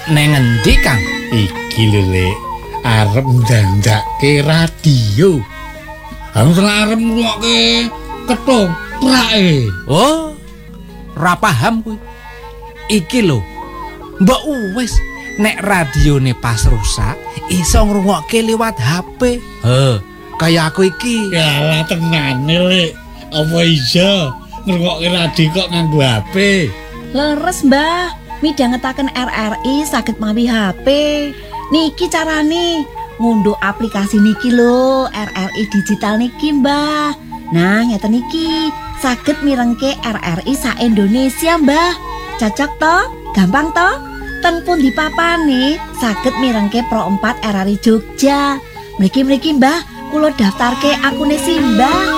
Neng endi, Kang? Iki lho, Lek. Arep ndandake radio. Harus arep ngrungokke ketoprak. Oh, ora paham kuwi. Iki lho. Mbok wis nek radione pas rusak iso ngrungokke liwat HP. Kaya aku iki. Yalah tenane, Lek. Apa iso ngrungokke radio kok nganggo HP? Leres, Mbah. Midhangetaken RRI saged mawi HP. Niki carane ngunduh aplikasi niki lho, RRI digital niki, Mbah. Nah, ngeten niki, saged mirengke RRI sak Indonesia, Mbah. Cocok to? Gampang to? Ten pundi papane saged mirengke Pro 4 RRI Jogja. Mriki-mriki, Mbah, kula daftarke akune Simbah.